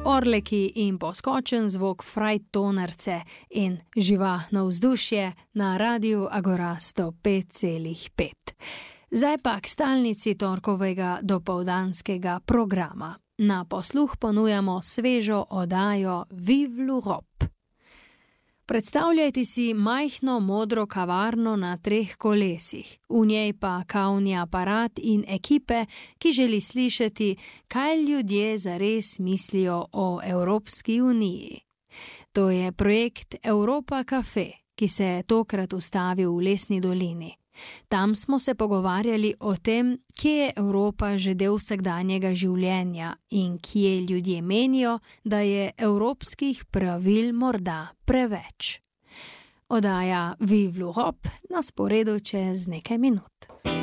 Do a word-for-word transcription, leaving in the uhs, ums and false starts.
orleki in poskočen zvok frajtonarce in živahno vzdušje na Radiu Agora sto pet celih pet. Zdaj pa k stalnici torkovega dopoldanskega programa. Na posluh ponujamo svežo oddajo Vive l'Europe. Predstavljajte si majhno modro kavarno na treh kolesih, v njej pa kavni aparat in ekipe, ki želi slišati, kaj ljudje zares mislijo o Evropski uniji. To je projekt Europa Cafe, ki se je tokrat ustavil v Lesni dolini. Tam smo se pogovarjali o tem, kje je Evropa že del vsakdanjega življenja in kje ljudje menijo, da je evropskih pravil morda preveč. Oddaja Vive l'Europe na sporedu čez nekaj minut.